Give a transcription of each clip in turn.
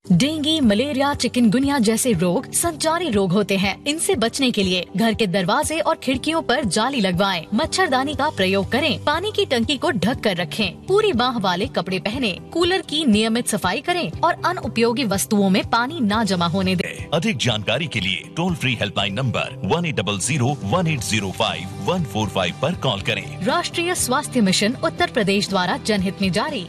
Dengue, malaria, chikungunya जैसे रोग संचारी रोग होते हैं। इनसे बचने के लिए घर के दरवाजे और खिड़कियों पर जाली लगवाएं, मच्छरदानी का प्रयोग करें, पानी की टंकी को ढक कर रखें, पूरी बाह वाले कपड़े पहने, कूलर की नियमित सफाई करें और अनुपयोगी वस्तुओं में पानी ना जमा होने दें। अधिक जानकारी के लिए टोल फ्री हेल्पलाइन नंबर 1800-1805-145 पर कॉल करें। राष्ट्रीय स्वास्थ्य मिशन उत्तर प्रदेश द्वारा जनहित में जारी।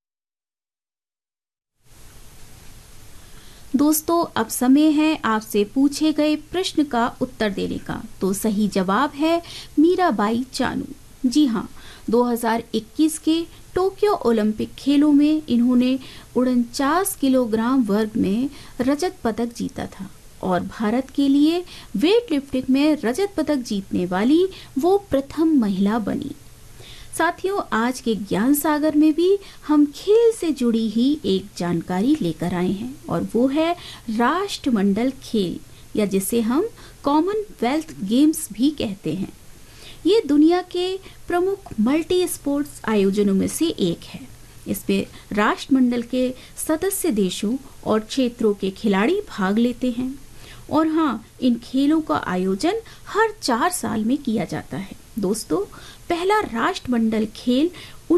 दोस्तों, अब समय है आपसे पूछे गए प्रश्न का उत्तर देने का। तो सही जवाब है मीराबाई चानू। जी हाँ, 2021 के टोक्यो ओलंपिक खेलों में इन्होंने 49 किलोग्राम वर्ग में रजत पदक जीता था और भारत के लिए वेट लिफ्टिंग में रजत पदक जीतने वाली वो प्रथम महिला बनी। साथियों, आज के ज्ञान सागर में भी हम खेल से जुड़ी ही एक जानकारी लेकर आए हैं और वो है राष्ट्रमंडल खेल, या जिसे हम कॉमनवेल्थ गेम्स भी कहते हैं। ये दुनिया के प्रमुख मल्टी स्पोर्ट्स आयोजनों में से एक है। इसमें राष्ट्रमंडल के सदस्य देशों और क्षेत्रों के खिलाड़ी भाग लेते हैं और हाँ, इन खेलों का आयोजन हर 4 साल में किया जाता है। दोस्तों, पहला राष्ट्रमंडल खेल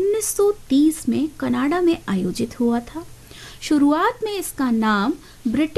1930 में कनाडा में आयोजित हुआ था। शुरुआत में इसका नाम ब्रिटिश